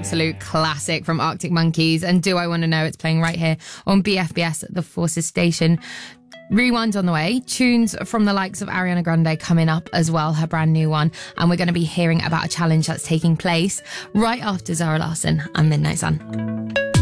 absolute classic from Arctic Monkeys. And Do I Want to Know? It's playing right here on BFBS at the Forces Station. Rewind on the way. Tunes from the likes of Ariana Grande coming up as well, her brand new one. And we're going to be hearing about a challenge that's taking place right after Zara Larsson and Midnight Sun.